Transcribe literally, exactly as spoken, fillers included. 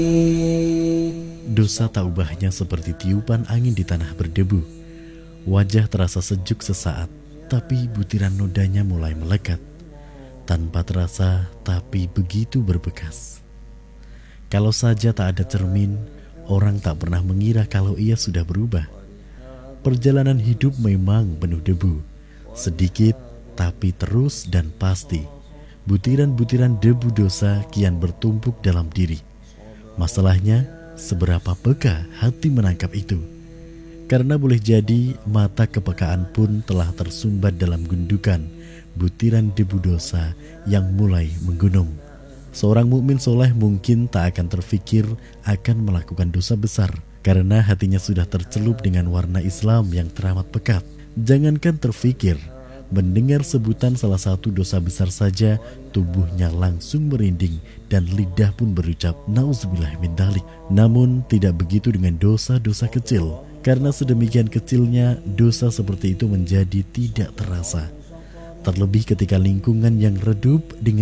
Dosa tak ubahnya seperti tiupan angin di tanah berdebu. Wajah terasa sejuk sesaat, tapi butiran nodanya mulai melekat. Tanpa terasa, tapi begitu berbekas. Kalau saja tak ada cermin, orang tak pernah mengira kalau ia sudah berubah. Perjalanan hidup memang penuh debu. Sedikit, tapi terus dan pasti. Butiran-butiran debu dosa kian bertumpuk dalam diri. Masalahnya, seberapa peka hati menangkap itu? Karena boleh jadi mata kepekaan pun telah tersumbat dalam gundukan butiran debu dosa yang mulai menggunung. Seorang mukmin soleh mungkin tak akan terfikir akan melakukan dosa besar karena hatinya sudah tercelup dengan warna Islam yang teramat pekat. Jangankan terfikir, mendengar sebutan salah satu dosa besar saja, tubuhnya langsung merinding dan lidah pun berucap nauzubillah min dzalik. Namun tidak begitu dengan dosa-dosa kecil, karena sedemikian kecilnya dosa seperti itu menjadi tidak terasa. Terlebih ketika lingkungan yang redup dengan